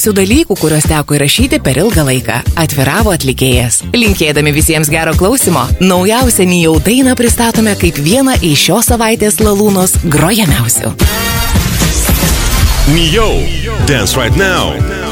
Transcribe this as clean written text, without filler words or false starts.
įdomiausių dalykų, kuriuos teko įrašyti per ilgą laiką. Atviravo atlikėjas. Linkėdami visiems gero klausimo, naujausią Nijau dainą pristatome kaip vieną iš šios savaitės Lalūnos grojamiausių. Nijau, Dance Right Now.